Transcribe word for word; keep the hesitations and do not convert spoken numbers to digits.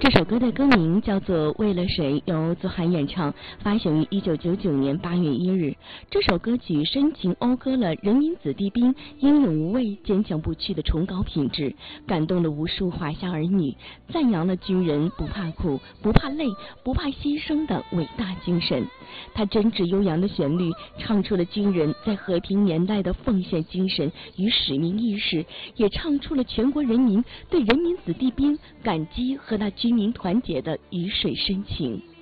这首歌的歌名叫做《为了谁》，由祖涵演唱，发行于一九九九年八月一日。这首歌曲深情讴歌了人民子弟兵英勇无畏、坚强不屈的崇高品质，感动了无数华夏儿女，赞扬了军人不怕苦、不怕累、不怕牺牲的伟大精神。它真挚悠扬的旋律，唱出了军人在和平年代的奉献精神与使命意识，也唱出了全国人民对人民子弟兵感激和那军民团结的鱼水深情。